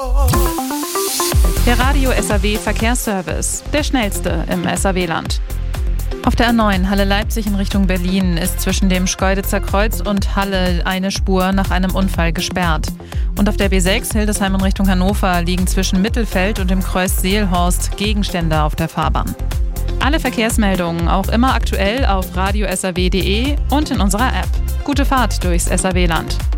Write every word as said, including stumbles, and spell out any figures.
Der Radio S A W Verkehrsservice, der schnellste im S A W-Land. Auf der A neun Halle-Leipzig in Richtung Berlin ist zwischen dem Schkeuditzer Kreuz und Halle eine Spur nach einem Unfall gesperrt. Und auf der B sechs Hildesheim in Richtung Hannover liegen zwischen Mittelfeld und dem Kreuz Seelhorst Gegenstände auf der Fahrbahn. Alle Verkehrsmeldungen auch immer aktuell auf radio s a w punkt d e und in unserer App. Gute Fahrt durchs S A W-Land.